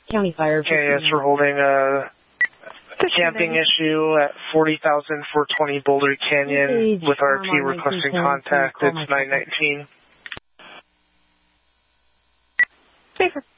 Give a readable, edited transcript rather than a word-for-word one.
County Fire. Okay, yes, we're holding a camping issue at 40,000 420 Boulder Canyon with RP requesting contact. It's 919. Safer.